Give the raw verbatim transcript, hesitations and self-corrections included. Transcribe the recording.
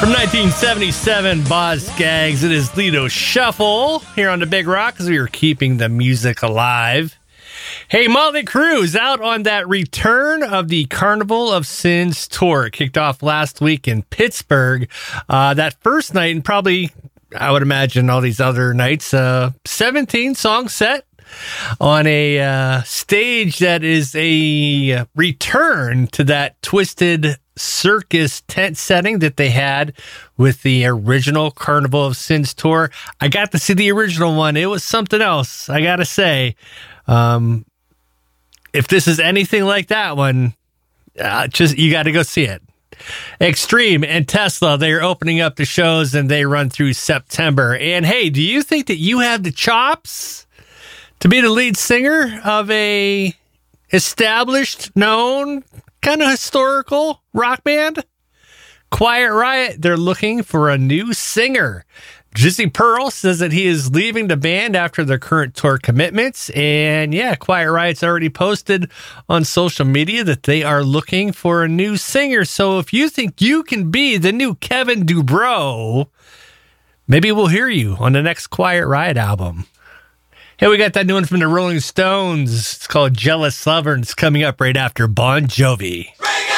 nineteen seventy-seven, Boz Scaggs. It is Lido Shuffle here on the Big Rock as we are keeping the music alive. Hey, Motley Crue is out on that return of the Carnival of Sins tour. It kicked off last week in Pittsburgh. Uh, that first night, and probably, I would imagine, all these other nights, uh, seventeen song set on a uh, stage that is a return to that Twisted Circus tent setting that they had with the original Carnival of Sins tour. I got to see the original one. It was something else, I gotta say. Um, if this is anything like that one, uh, just you got to go see it. Extreme and Tesla, they're opening up the shows and they run through September. And hey, do you think that you have the chops to be the lead singer of a established, known, kind of historical rock band? Quiet Riot, they're looking for a new singer. Jizzy Pearl says that he is leaving the band after their current tour commitments. And yeah, Quiet Riot's already posted on social media that they are looking for a new singer. So if you think you can be the new Kevin Dubrow, maybe we'll hear you on the next Quiet Riot album. Hey, we got that new one from the Rolling Stones. It's called Jealous Lover, and it's coming up right after Bon Jovi.